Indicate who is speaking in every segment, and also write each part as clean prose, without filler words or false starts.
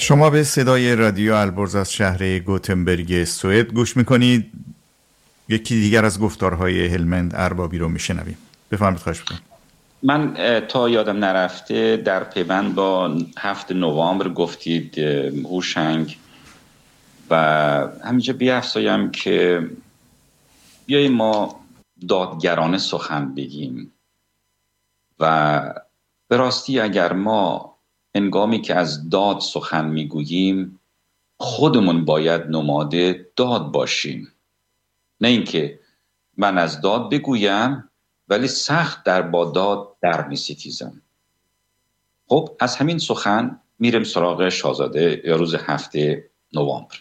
Speaker 1: شما به صدای رادیو البرز از شهر گوتنبرگ سوئد گوش میکنید. یکی دیگر از گفتارهای هلمند اربابی رو میشنویم. بفرمایید. خواهش میکنم.
Speaker 2: من تا یادم نرفته در پیوند با 7 نوامبر گفتید هوشنگ و همینجا بیافزایم که بیاییم ما دادگرانه سخن بگیم و به راستی اگر ما هنگامی که از داد سخن میگوییم خودمون باید نماده داد باشیم، نه اینکه من از داد بگویم ولی سخت با داد در می‌ستیزم. خب از همین سخن میرم سراغ شاهزاده یا روز 7 نوامبر.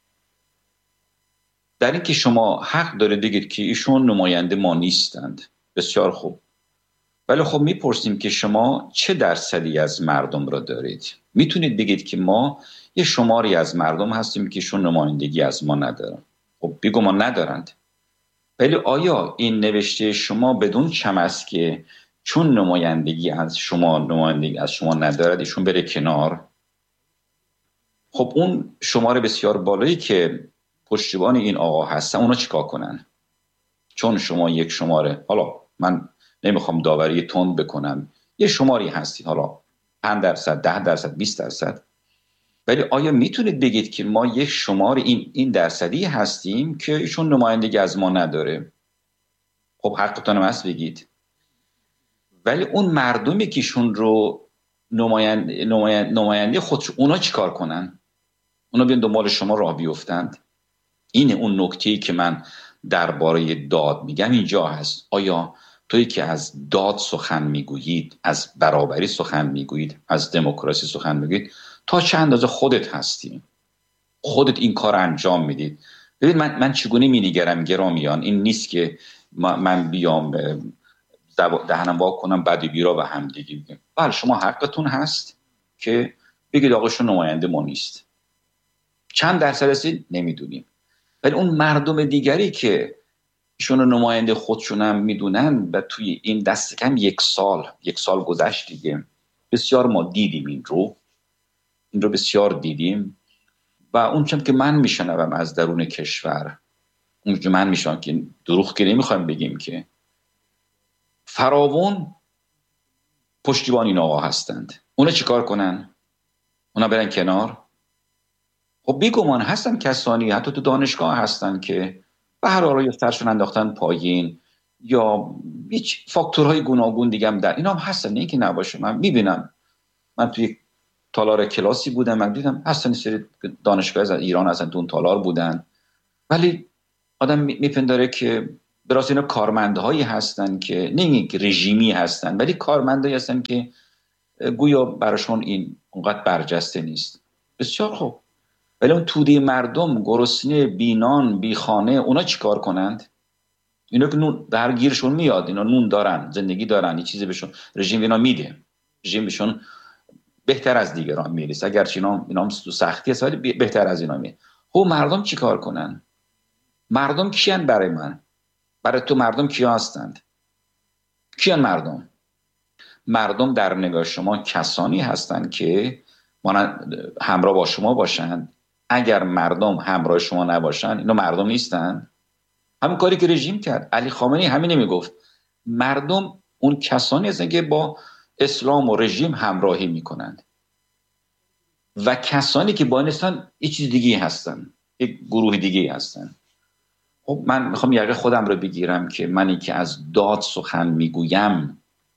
Speaker 2: در اینکه شما حق دارید بگید که ایشون نماینده ما نیستند، بسیار خوب، ولی خب میپرسیم که شما چه درصدی از مردم را دارید؟ میتونید بگید که ما یه شماری از مردم هستیم که ایشون نمایندگی از ما ندارن. خب بگو ما ندارند، ولی آیا این نوشته شما بدون چم است که چون نمایندگی از شما ندارد ایشون بره کنار؟ خب اون شماره بسیار بالایی که پشتیبان این آقا هستن اونا چیکار کنن؟ چون شما یک شماره، حالا من نمیخوام داوری تند بکنم، یه شماری هستید، حالا 5%، 10%، 20%، ولی آیا میتونید بگید که ما یک شمار این درصدی هستیم که ایشون نمایندگی از ما نداره؟ خب حقتون هم هست بگید. ولی اون مردمی که ایشون رو نماینده خودش، اونا چیکار کنن؟ اونا بیان دنبال شما راه بیفتند. اینه اون نکته‌ای که من درباره داد میگم اینجا هست. آیا تویی که از داد سخن میگویید، از برابری سخن میگویید، از دموکراسی سخن میگویید، تا چه اندازه خودت هستی؟ خودت این کار انجام میدید؟ ببین من چگونه مینگرم گرامیان، این نیست که من بیام دهنم وا کنم بعد بیرا و هم دیگه بگیم. بله شما حقتون هست که بگید آقاشون نماینده ما نیست. چند درصد هستید نمیدونیم، ولی اون مردم دیگری که ایشون نماینده خودشون هم میدونن و توی این دست کم یک سال گذشت دیگه، بسیار ما دیدیم این رو بسیار دیدیم. و اون چند که من میشنوم از درون کشور، اون که من میشنوم که دروغ که نمیخوایم بگیم که فراوون پشتیبان این آقا هستند. اونا چیکار کنن؟ اونا برن کنار؟ خب بیگمان هستن کسانی حتی تو دانشگاه هستن که به هر حال یا سرشون انداختن پایین یا هیچ فاکتورهای گوناگون دیگه هم در اینا هم هستن، نه که نباشه. من میبینم، من توی تالار کلاسی بودم، من دیدم هستن سری دانشگاه از ایران هستن دون تالار بودن، ولی آدم میپنداره که براست اینا کارمندهایی هستن که نه که رژیمی هستن، ولی کارمندهایی هستن که گویا براشون این اونقدر برجسته نیست. بسیار خوب، ولی اون توده مردم گرسنه، بینان، بیخانه، اونا چیکار کنند؟ اینا که نون درگیرشون میاد، اینا نون دارن، زندگی دارن، یه چیزی بهشون رژیم اینا میده، رژیم بهشون بهتر از دیگران میرسه، اگرچه اینا تو سختی هست ولی بهتر از اینا میاد. خب مردم چیکار کنن؟ مردم کیان برای من؟ برای تو مردم کیا هستند؟ کیان مردم؟ مردم در نگاه شما کسانی هستند که همراه با شما باشند. اگر مردم همراه شما نباشند اینا مردم نیستن. همین کاری که رژیم کرد، علی خامنه‌ای همین میگفت، مردم اون کسانی هستند که با اسلام و رژیم همراهی میکنند و کسانی که با این هستن یه چیز دیگه هستن، یک گروه دیگه هستن. خب من میخوام یقه خودم رو بگیرم که منی که از داد سخن میگویم،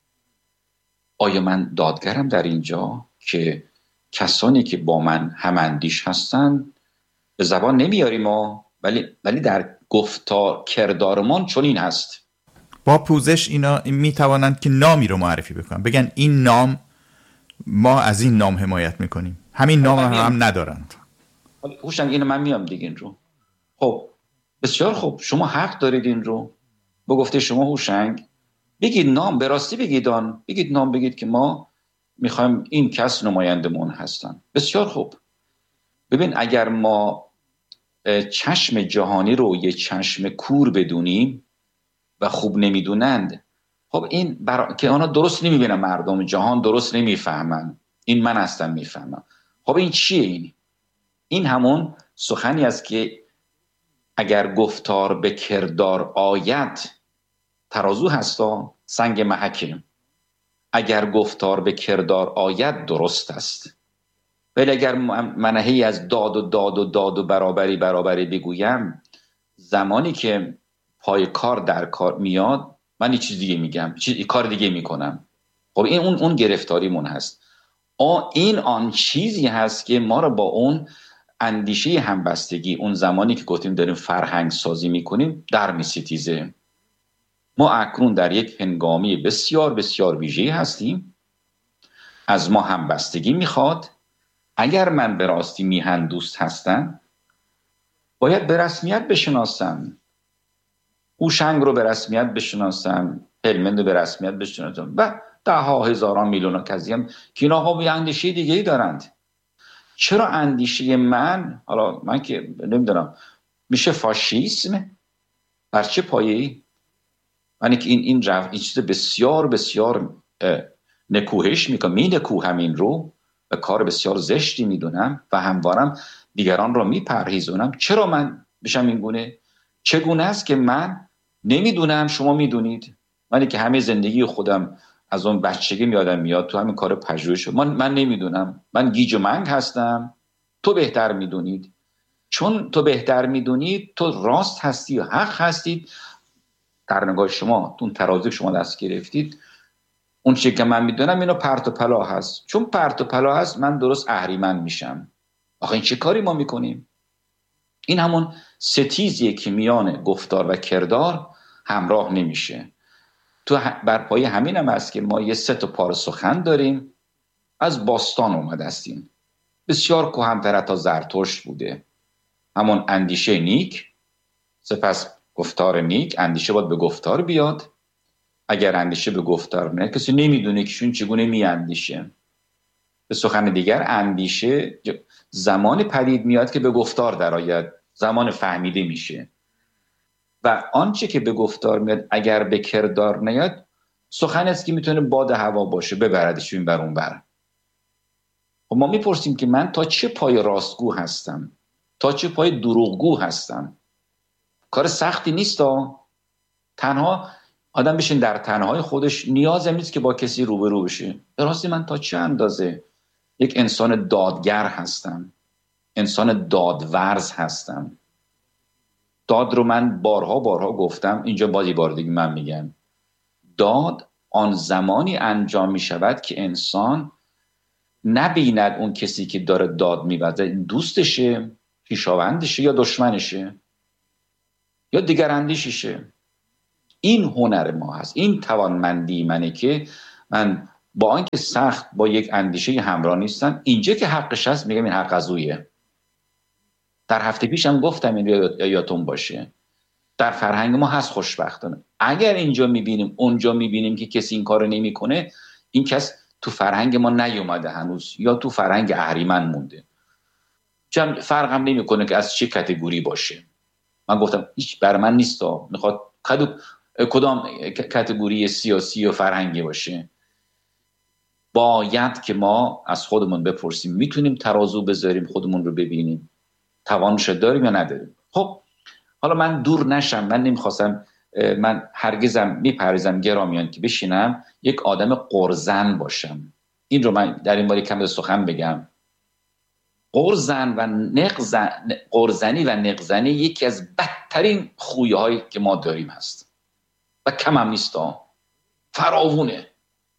Speaker 2: آیا من دادگرم در اینجا که کسانی که با من هماندیش هستن به زبان نمیاریم ولی در گفتار کردارمان چون این هست.
Speaker 1: با پوزش اینا میتوانند که نامی رو معرفی بکنن، بگن این نام، ما از این نام حمایت میکنیم، همین نام هم ندارند.
Speaker 2: هوشنگ اینو من میام دیگه این رو. خب بسیار خوب، شما حق دارید این رو با گفته شما هوشنگ بگید نام، به راستی بگید نام، بگید که ما میخوایم این کس نمایندمون هستن. بسیار خوب. ببین اگر ما چشم جهانی رو یه چشم کور بدونیم و خوب نمیدونند، خب این که اونا درست نمیبینن، مردم جهان درست نمیفهمن، این من هستم میفهمم. خب این چیه؟ این همون سخنی است که اگر گفتار به کردار آید ترازو هستا سنگ محکه، اگر گفتار به کردار آید درست است. ولی اگر من هی از داد و داد و داد و برابری بگویم، زمانی که پای کار در کار میاد من یه چیز دیگه میگم، کار دیگه میکنم. خب این اون گرفتاریمون هست. این آن چیزی هست که ما رو با اون اندیشه همبستگی، اون زمانی که گفتیم داریم فرهنگ سازی میکنیم، در میستیزه. ما اکنون در یک هنگامی بسیار بسیار ویژه‌ای هستیم. از ما همبستگی میخواد. اگر من به راستی میهن دوست هستم، باید به رسمیت بشناسم. هوشنگ رو به رسمیت بشناسم، هلمند رو به رسمیت بشناسم و ده ها هزاران میلیون کسی هم که اینا یه اندیشه دیگه ای دارند. چرا اندیشه من، حالا من که نمیدونم، میشه فاشیسم؟ بر چه پایه‌ای؟ من که این چیز بسیار بسیار نکوهش میکنم، نکوهم این رو و کار بسیار زشتی میدونم و هموارم دیگران رو میپرهیزونم. چرا من بشم این گونه؟ چگونه است که من نمیدونم شما میدونید؟ من که همه زندگی خودم از اون بچگی میاد تو همین کار پژوهش، من نمیدونم، من گیج و منگ هستم. تو بهتر میدونید. چون تو بهتر میدونید، تو راست هستی و حق هستید. در نگاه شما، اون ترازو شما دست گرفتید، اون چیزی که من میدونم اینو پرت و پلا هست. چون پرت و پلا هست من درست اهریمن میشم. آخه این چه کاری ما میکنیم؟ این همون ستیزیه که میان گفتار و کردار همراه نمیشه. تو بر پایه همین هم هست که ما یه 3 پاره سخن داریم، از باستان اومده هستیم، بسیار کهن‌تر تا زرتشت بوده. همون اندیشه نیک، سپس گفتار نیک. اندیشه باید به گفتار بیاد. اگر اندیشه به گفتار نه، کسی نمیدونه که شون چگونه میاندیشه. به سخن دیگر، اندیشه زمان پدید میاد که به گفتار درآید، زمان فهمیده میشه. و آنچه که به گفتار میاد اگر به کردار نیاد، سخن است که میتونه باد هوا باشه، ببردش این بر اون بر. خب ما میپرسیم که من تا چه پای راستگو هستم، تا چه پای دروغگو هستم. کار سختی نیست. تنها آدم بشین در تنهای خودش، نیاز نیست که با کسی روبرو بشه. به راستی من تا چه اندازه یک انسان دادگر هستم، انسان دادورز هستم. داد رو من بارها گفتم، اینجا بازی بار دیگه من میگم. داد آن زمانی انجام میشود که انسان نبیند اون کسی که داره داد میوزه دوستشه، خویشاوندشه یا دشمنشه یا دیگراندیششه. این هنر ما هست، این توانمندی منه که من با آنکه سخت با یک اندیشه همراه نیستم، اینجا که حقش هست میگم این حق از اویه. در هفته پیشم گفتم، این یادتون باشه، در فرهنگ ما هست خوشبختانه. اگر اینجا میبینیم اونجا میبینیم که کسی این کارو نمیکنه، این کس تو فرهنگ ما نیومده هنوز، یا تو فرهنگ اهریمن مونده. چون فرقم نمیکنه که از چه کاتگوری باشه. من گفتم هیچ بر من نیست، میخواد کدام کاتگوری سیاسی و فرهنگی باشه. باید که ما از خودمون بپرسیم، میتونیم ترازو بذاریم خودمون رو ببینیم، توانش داریم یا نداریم. خب حالا من دور نشم، من نمیخواستم، من هرگزم میپرزم گرامیان که بشینم یک آدم قرزن باشم. این رو من در این باره کم سخن بگم. قرزنی و نقزنی یکی از بدترین خویه هایی که ما داریم هست و کم هم نیست، فراوونه.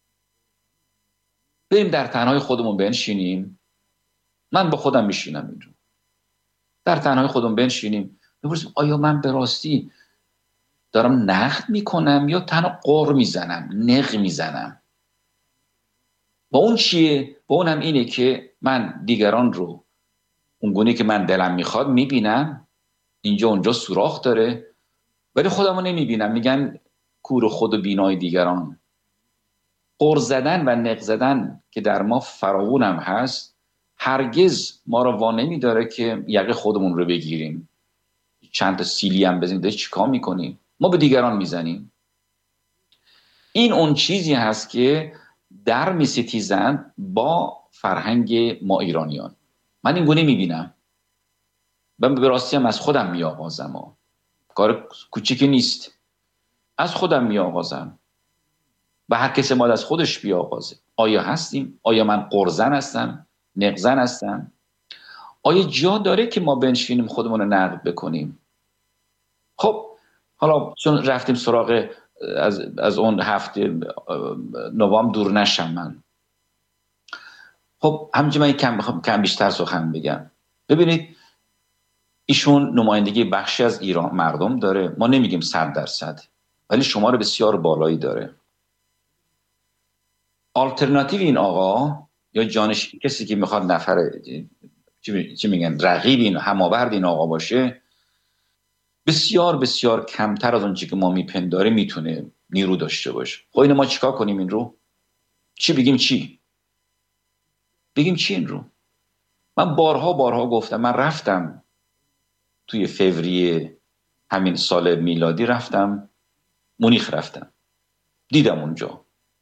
Speaker 2: بریم در تنهای خودمون بنشینیم. من با خودم میشینم اینجا، در تنهای خودمون بنشینیم، بپرسیم آیا من به راستی دارم نقد میکنم یا تنها قر میزنم، نق میزنم؟ با اون چیه؟ با اونم اینه که من دیگران رو اونگونه که من دلم میخواد میبینم، اینجا اونجا سوراخ داره، ولی خودمو نمیبینم. میگن کور خود و بینای دیگران. قر زدن و نق زدن که در ما فراوونم هست، هرگز ما رو وا نمیداره که یقه خودمون رو بگیریم، چند تا سیلی هم بزنیم. داری چیکار میکنیم؟ ما به دیگران میزنیم. این اون چیزی هست که در میستیزند با فرهنگ ما ایرانیان. من این گونه میبینم. من به راستی هم از خودم میآغازم، کار کوچیکی نیست. از خودم میآغازم و هر کسی ما از خودش بیاغازه. آیا هستیم؟ آیا من قرزن هستم؟ نقزن هستم؟ آیا جا داره که ما بنشینیم خودمون رو نقد بکنیم؟ خب حالا چون رفتیم سراغ از اون هفته نوامبر دور نشم من. خب همینجا من کم بیشتر سخن بگم. ببینید ایشون نمایندگی بخشی از ایران مردم داره. ما نمیگیم 100%، ولی شمار بسیار بالایی داره. آلترناتیو این آقا یا جانش کسی که میخواد نفر چی میگن رقیب این هماورد این آقا باشه، بسیار بسیار کمتر از اون چیزی که ما میپنداره میتونه نیرو داشته باشه. خب اینو ما چیکار کنیم؟ این رو چی بگیم؟ بگیم چی این رو؟ من بارها گفتم. من رفتم توی فوریه همین سال میلادی، رفتم مونیخ، رفتم دیدم اونجا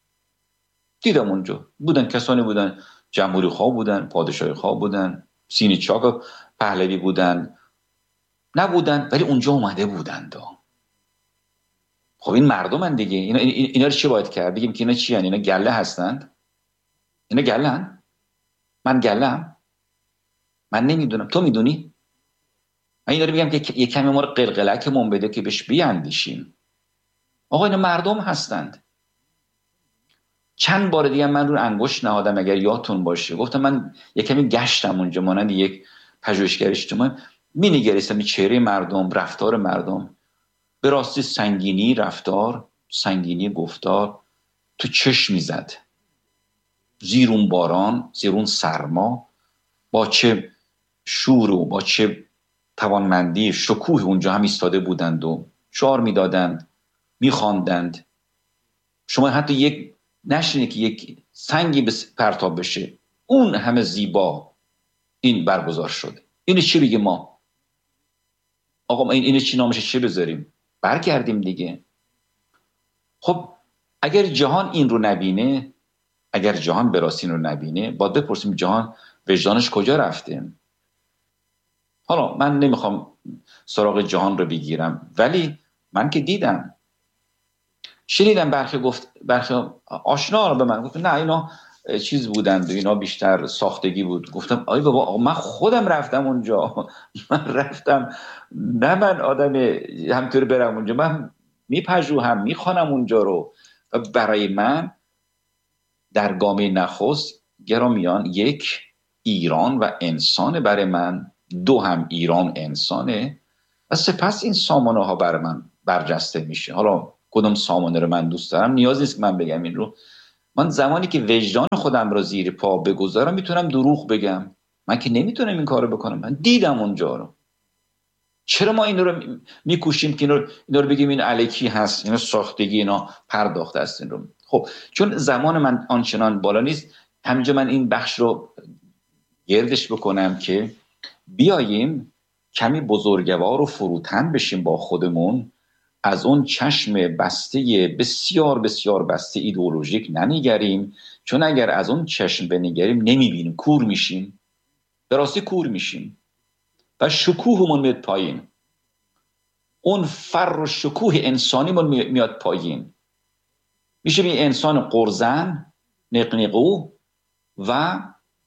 Speaker 2: بودن کسانی بودن، جمهوری خواه بودن، پادشاهی خواه بودن، سینی چاک پهلوی بودن، نبودن ولی اونجا اومده بودند. خب این مردمن دیگه. اینا رو چی باید کرد؟ بگیم که اینا چی هستند؟ اینا گله هستند؟ اینا گله‌اند؟ من گله‌ام؟ من نمیدونم. تو میدونی؟ من اینا رو میگم که یک کمی ما رو قلقلکمون بده که بهش بیاندیشیم. آقا اینا مردم هستند. چند بار دیگه من رو انگشت نهادم، اگر یادتون باشه گفتم من یک کمی گشتم اونجا مانند یک پژوهشگر اجتماعی، می‌نگریستم چهره مردم، رفتار مردم. به راستی سنگینی رفتار، سنگینی گفتار تو چشم میزد. زیر اون باران، زیر اون سرما، با چه شور و با چه توانمندی، شکوه اونجا هم ایستاده بودند و شعار میدادند، میخواندند. شما حتی یک نشینه که یک سنگی پرتاب بشه، اون همه زیبا این برگزار شده. اینو چی بگیم ما؟ آقا اینو چی نامش چی بذاریم؟ برگردیم دیگه. خب اگر جهان این رو نبینه، اگر جهان به راستی این رو نبینه، باید بپرسیم جهان وجدانش کجا رفته؟ حالا من نمیخوام سراغ جهان رو بگیرم، ولی من که دیدم، شنیدم برخی آشنا رو به من گفت نه اینا چیز بودند، اینا بیشتر ساختگی بود. گفتم آی بابا، من خودم رفتم اونجا. من رفتم، نه من آدم همطور برم اونجا، من میپژوهم، میخوانم اونجا رو. و برای من در گامه نخست گرامیان، یک، ایران و انسان برای من، دو، هم ایران انسانه و سپس این سامانه ها برای من برجسته میشه. حالا کدوم سامانه رو من دوست دارم نیاز نیست که من بگم این رو. من زمانی که وجدان خودم رو زیر پا بگذارم میتونم دروغ بگم. من که نمیتونم این کارو بکنم، من دیدم اونجا رو. چرا ما این رو میکوشیم که اینا رو بگیم این الکی هست، اینا ساختگی، اینا پرداخته است این رو؟ خب چون زمان من آنچنان بالا نیست، همینجا من این بخش رو گردش بکنم که بیاییم کمی بزرگوار و فروتن بشیم با خودمون، از اون چشم بسته بسیار بسیار بسته ایدئولوژیک ننگریم. چون اگر از اون چشم بنگریم نمیبینیم، کور میشیم، به راستی کور میشیم و شکوهمون میاد پایین. اون فر و شکوه انسانیمون میاد پایین، میشه بی انسان قرزن، نقنقو و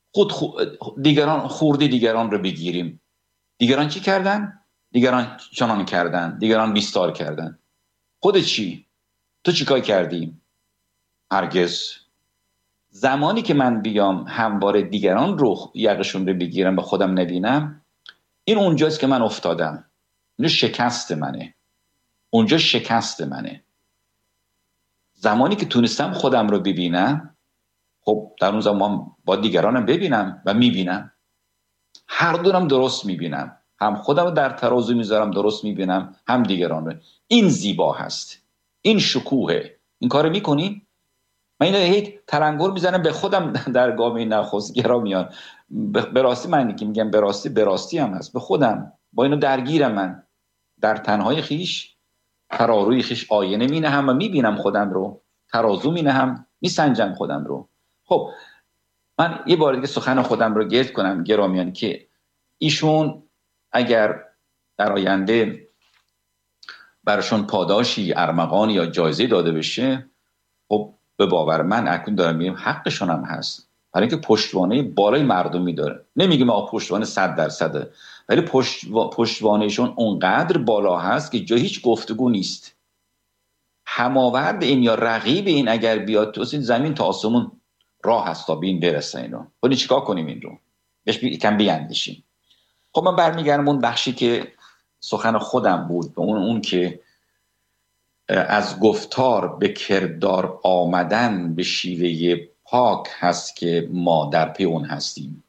Speaker 2: دیگران رو بگیریم. دیگران چی کردن؟ دیگران چنان کردن، دیگران بیستار کردن. خودت چی؟ تو چی کار کردی؟ هرگز. زمانی که من بیام همواره دیگران رو یقشون رو بگیرم به خودم نبینم، این اونجاست که من افتادم. اینو شکست منه. اونجا شکست منه. زمانی که تونستم خودم رو ببینم، خب در اون زمان با دیگرانم ببینم و میبینم، هر دونم درست میبینم، هم خودم رو در ترازو میذارم درست میبینم، هم دیگران رو. این زیبا هست، این شکوهه. این کارو میکنی؟ من اینو هیچ تلنگر میزنم به خودم در گامه نخست گرامیان. به راستی من که میگم به راستی هم هست، به خودم با اینو درگیرم. من در تنهای خیش، تراروی خیش آینه مینهم و میبینم خودم رو، ترازو مینهم، میسنجم خودم رو. خب من یه بار دیگه سخن خودم رو گرد کنم گرامیان که ایشون اگر در آینده براشون پاداشی، ارمغانی یا جایزه داده بشه، خب به باور من اکنون دارم میگم حقشون هم هست، برای اینکه پشتوانه بالای مردمی داره. نمیگیم آقا پشتوانه 100%، ولی پشتوانهشون اونقدر بالا هست که جای هیچ گفتگو نیست. هماورد این یا رقیب این اگر بیاد تو زمین تا آسمون راه هست تا بین برسه. اینو خودی چیکار کنیم؟ این رو بهش یکم بیاندیشیم. خب من برمیگردم اون بخشی که سخن خودم بود، به اون که از گفتار به کردار آمدن به شیوه پاک هست که ما در پی اون هستیم.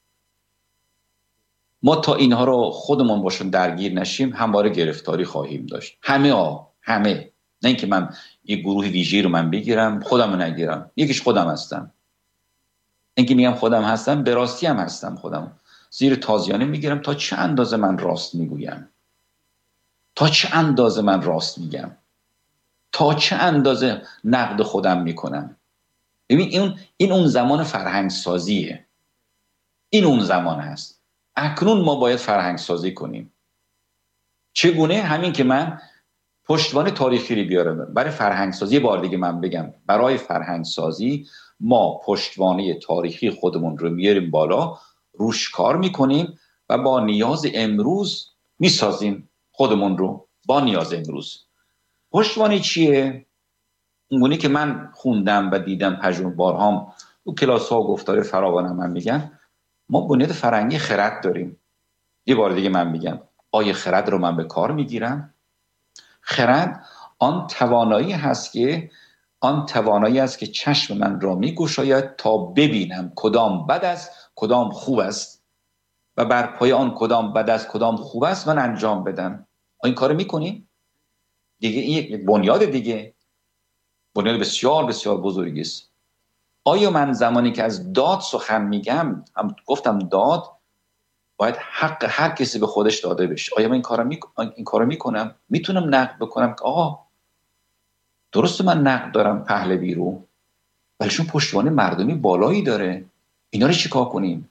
Speaker 2: ما تا اینها رو خودمون باشون درگیر نشیم همواره گرفتاری خواهیم داشت. همه، نه اینکه من یه گروه ویژه‌ای رو من بگیرم خودم رو نگیرم، یکیش خودم هستم. اینکه میگم خودم هستم به راستی هم هستم. خودم زیر تازیانه میگیرم تا چه اندازه من راست میگویم، تا چه اندازه من راست میگم، تا چه اندازه نقد خودم میکنم. ببین این اون زمان فرهنگ سازیه. این اون زمان هست. اکنون ما باید فرهنگ سازی کنیم. چگونه؟ همین که من پشتوانه تاریخی رو بیارم برای فرهنگ سازی. بار دیگه من بگم برای فرهنگ سازی ما پشتوانه تاریخی خودمون رو میاریم بالا، روش کار میکنیم و با نیاز امروز میسازیم خودمون رو با نیاز امروز. پشتوانه چیه؟ اونگونه که من خوندم و دیدم پژمرده بارهام تو کلاس ها و گفتار فراوانم من میگم ما بنیاد فرهنگی خرد داریم. یه بار دیگه من میگم آیا خرد رو من به کار میگیرم؟ خرد آن توانایی است که چشم من را میگشاید تا ببینم کدام بد است کدام خوب است و بر پای آن کدام بد است کدام خوب است من انجام بدم. این کارو میکنیم دیگه. این یک بنیاد دیگه، بنیاد بسیار بسیار بزرگی است. آیا من زمانی که از داد سخن میگم، هم گفتم داد باید حق هر کسی به خودش داده بشه، آیا من این کارو میکنم؟ میتونم نقد بکنم که آقا درسته من نقد دارم پهلوی رو، ولی چون پشتوانه مردمی بالایی داره، اینا رو چیکار کنیم؟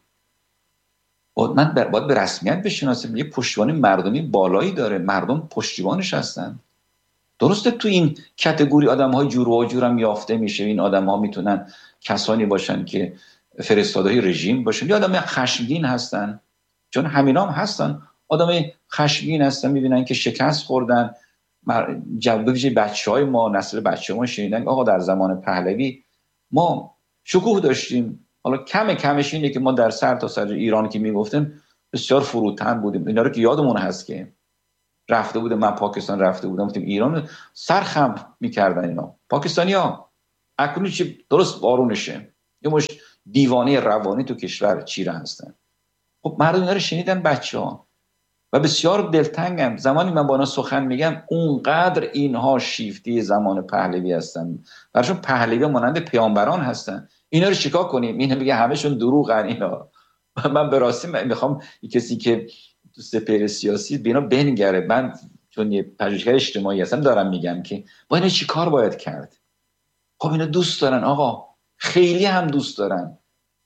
Speaker 2: باید به رسمیت بشناسیم یه پشتوانه مردمی بالایی داره، مردم پشتیبانش هستن. درسته تو این کاتگوری آدم‌های جور و جور هم یافته میشه. این آدم‌ها میتونن کسانی باشن که فرستاده‌های رژیم باشن یا آدم خشمگین هستن، چون همینا هم هستن. آدم خشمگین هستن، میبینن که شکست خوردن. جوابش بچه‌های ما، نسل بچه‌ها ما شنیدن آقا در زمان پهلوی ما شکوه داشتیم. حالا کمش اینه که ما در سر تا سر ایران که میگفتیم بسیار فروتن بودیم. اینا رو که یادمون هست که رفته بودم، من پاکستان رفته بودم، گفتیم ایران سرخم میکردن اینا پاکستانی‌ها. اکنون چه درست بارونشه، یه مش دیوانه روانی تو کشور چیره هستن. خب مردم اینا رو شنیدن بچه‌ها و بسیار دلتنگم. زمانی من با اینا سخن میگم اونقدر اینها شیفتی زمان پهلوی هستن، براشون پهلوی مانند پیامبران هستن. اینا رو چیکار کنیم؟ اینا میگه همشون دروغن اینا. من به راستی میخوام کسی که تو سپهر سیاسی بینا بنگره، من چون یه پژوهشگر اجتماعی هستم دارم میگم که با اینا چی کار باید کرد. خب اینا دوست دارن آقا، خیلی هم دوست دارن،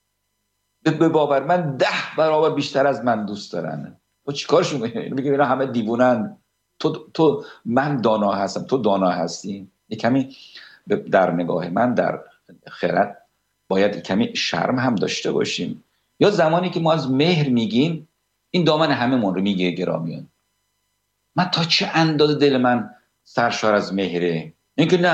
Speaker 2: به باور من 10 برابر بیشتر از من دوست دارن. تو چی کارشون میکنی؟ میگه اینا همه دیوونن، تو من دانا هستم تو دانا هستی. یک کمی در نگاه من در خرد باید کمی شرم هم داشته باشیم. یا زمانی که ما از مهر میگیم این دامن همه من رو میگه گرامیان. من تا چه اندازه دل من سرشار از مهره. اینکه نه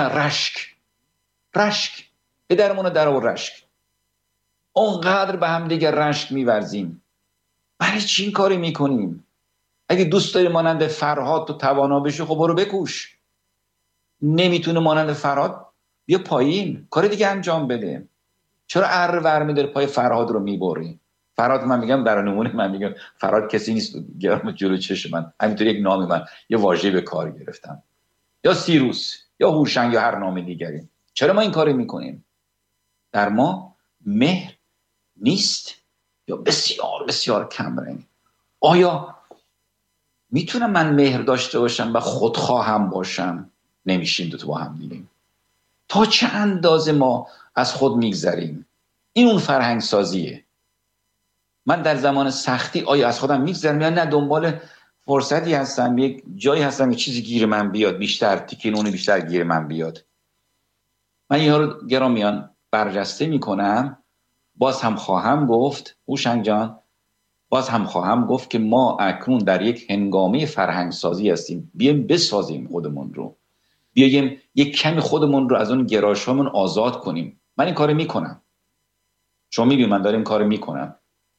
Speaker 2: رشک پدرمون در آورد رشک، اونقدر به هم دیگه رشک میورزیم. برای چی این کاری میکنیم؟ اگه دوست داری مانند فرهاد تو توانا بشی خب برو بکوش. نمیتونه مانند فرهاد بیا پایین کار دیگه انجام بده. چرا ور میداری پای فرهاد رو میبری؟ فرهاد من میگم در نمونه من میگم فرهاد کسی نیست گرم جلو چشم من، همینطور یک نامی من یه واژه به کار گرفتم، یا سیروس یا هوشنگ یا هر نام دیگری. چرا ما این کاری میکنیم؟ در ما مهر نیست یا بسیار بسیار کم رنگ. آیا میتونم من مهر داشته باشم و خودخواهم باشم؟ نمیشیم دو تا با هم دیگه. تا چه اندازه ما از خود میگذریم؟ این اون فرهنگ سازیه. من در زمان سختی آیا از خودم میگذرم یا نه دنبال فرصتی هستم، یک جایی هستم که چیزی گیر من بیاد، بیشتر تیکه نون بیشتر گیر من بیاد. من اینها رو گرامیان برجسته میکنم. باز هم خواهم گفت هوشنگ جان، باز هم خواهم گفت که ما اکنون در یک هنگامه فرهنگ سازی هستیم. بیایم بسازیم خودمون رو، بیایم یک کمی خودمون رو از اون گرایش‌هامون آزاد کنیم. من این کارو میکنم، شما میبینید من دارم این کارو میکنم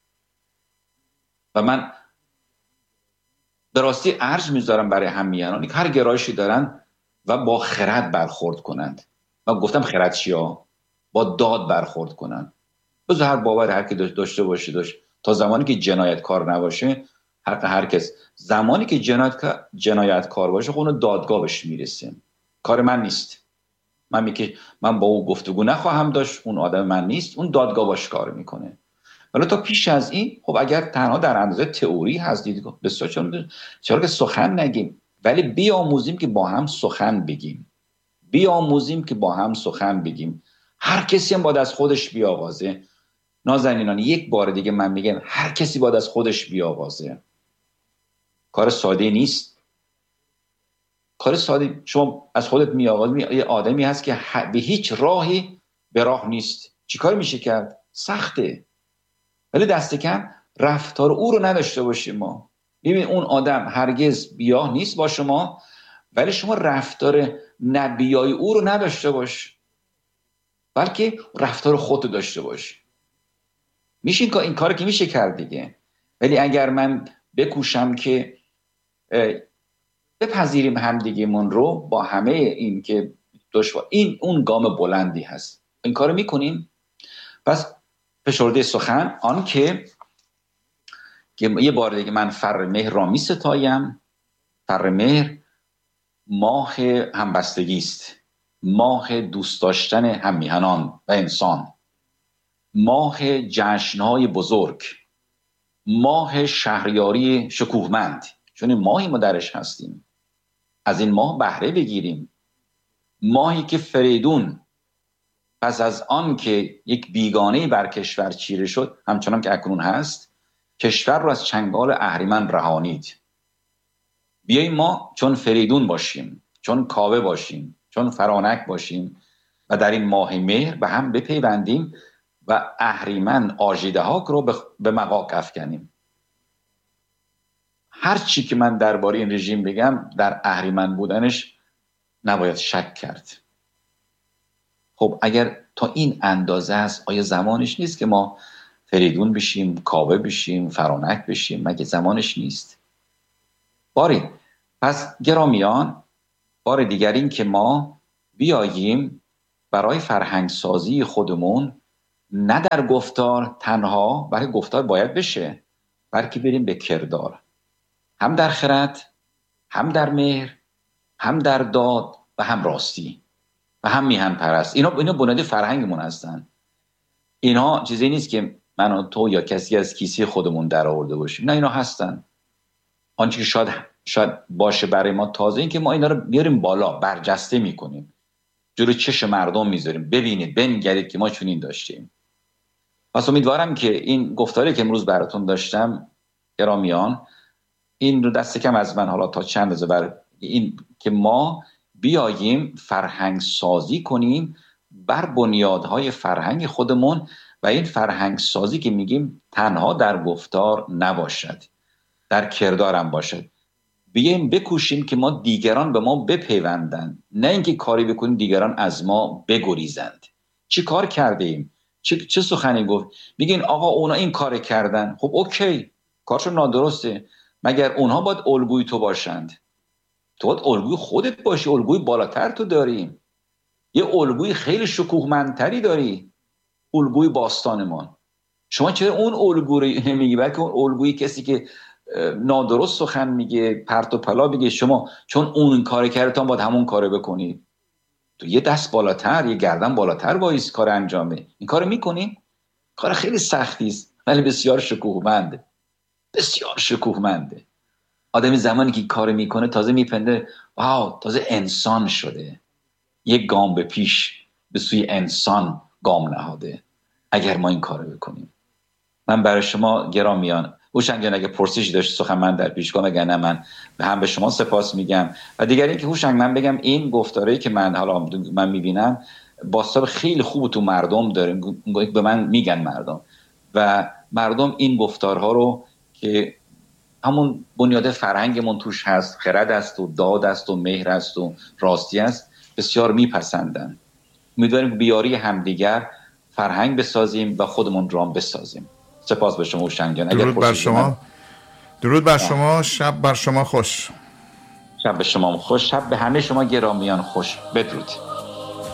Speaker 2: و من به راستی ارج میذارم برای همیهنانی که هر گرایشی دارن و با خرد برخورد کنند. من گفتم خرد چیا؟ با داد برخورد کنند. بذار هر باور هر کی داشته باشه تا زمانی که جنایتکار نباشه، حق هر کس. زمانی که جنایتکار باشه خب اون دادگاه بهش میرسه. کار من نیست. من با او گفتگو نخواهم داشت، اون آدم من نیست، اون دادگاه باش کار میکنه. ولی تا پیش از این خب اگر تنها در اندازه تئوری هست دیدگاه بسیار، چرا که سخن نگیم، ولی بیاموزیم که با هم سخن بگیم. هر کسی هم باید از خودش بیاغازه. نازنینان یک بار دیگه من میگم هر کسی باید از خودش بیاغازه. کار ساده نیست. کار ساده، شما از خودت میاغازی، یه آدمی هست که به هیچ راهی به راه نیست، چیکار میشه کرد؟ سخته. ولی دست کم رفتار او رو نداشته باشیم. ما ببین اون آدم هرگز بیاه نیست با شما، ولی شما رفتار نبیای او رو نداشته باش، بلکه رفتار خودت داشته باش. میشه این کار که میشه کرد دیگه. ولی اگر من بکوشم که بپذیریم همدیگه من رو با همه این که دشوار، این اون گام بلندی هست. این کارو میکنیم. پس فشرده سخن آن که یه بار دیگه من فر مهر را می ستایم. فر مهر ماه همبستگی است، ماه دوست داشتن هممیهنان و انسان، ماه جشنهای بزرگ، ماه شهریاری شکوهمند. چون این ماهی ما درش هستیم، از این ماه بهره بگیریم. ماهی که فریدون پس از آن که یک بیگانه بر کشور چیره شد، همچنان که اکنون هست، کشور رو از چنگال اهریمن رهانید. بیاییم ما چون فریدون باشیم، چون کاوه باشیم، چون فرانک باشیم و در این ماه مهر به هم بپیوندیم و اهریمن آژیده‌هاک رو به مغاک افکنیم. هر چی که من درباره این رژیم بگم در اهریمن بودنش نباید شک کرد. خب اگر تا این اندازه است، آیا زمانش نیست که ما فریدون بشیم، کاوه بشیم، فرانک بشیم؟ مگه زمانش نیست؟ باری پس گرامیان، بار دیگر این که ما بیاییم برای فرهنگ سازی خودمون نه در گفتار تنها، برای گفتار باید بشه، بلکه بریم به کردار، هم در خرد، هم در مهر، هم در داد و هم راستی و هم میهن پرست. اینا بنیاد فرهنگمون هستن. اینا چیزی نیست که من و تو یا کسی از کیسه خودمون در آورده باشیم. نه، اینا هستن. آنچه که شاید باشه برای ما تازه این که ما اینا رو بیاریم بالا، برجسته میکنیم، جلو چشم مردم میذاریم، ببینید بنگرید که ما چنین داشتیم. پس امیدوارم که این گفتاری که امروز براتون داشتم گرامیان، این رو دست کم از من حالا تا چند روز بر این که ما بیاییم فرهنگ سازی کنیم بر بنیادهای فرهنگ خودمون و این فرهنگ سازی که میگیم تنها در گفتار نباشد، در کردارم باشد. بیاییم بکوشیم که ما دیگران به ما بپیوندند، نه اینکه کاری بکنیم دیگران از ما بگریزند. چی کار کرده ایم؟ چه سخنی گفت؟ میگین آقا اونا این کار کردن، خب اوکی، کارشون نادرسته، مگر اونها باید الگوی تو باشند؟ تو باید الگوی خودت باشی. الگوی بالاتر تو داریم، یه الگوی خیلی شکوهمندتری داری، الگوی باستانمان. شما چرا اون الگو رو نمیگی، بلکه اون الگوی کسی که نادرست سخن میگه، پرت و پلا میگه، شما چون اون کار کرده تا باید همون کارو بکنی. تو یه دست بالاتر، یه گردن بالاتر وایس کار انجامه. این کارو میکنی؟ کار خیلی سختی است ولی بسیار شکوهمنده، بسیار شکوهمنده. آدمی زمانی که کار میکنه تازه میپنده واو، تازه انسان شده، یک گام به پیش به سوی انسان گام نهاده. اگر ما این کارو بکنیم. من برای شما گرامیان هوشنگ جان اگه پرسشی داشت سخن من در پیش کنم، اگر نه من هم به شما سپاس میگم. و دیگر اینکه هوشنگ من بگم این گفتاری که من میبینم باستاب خیلی خوب تو مردم داریم، به من میگن مردم، و مردم این گفتارها رو که همون بنیاد فرهنگمون توش هست، خرد است و داد است و مهر است و راستی است، بسیار میپسندن. امیدواریم بیاری همدیگر فرهنگ بسازیم و خودمون رام بسازیم. سپاس به شما هوشنگ جان.
Speaker 1: درود بر شما. درود بر شما. شب بر شما خوش.
Speaker 2: شب به شما خوش. شب به همه شما گرامیان خوش. بدرود.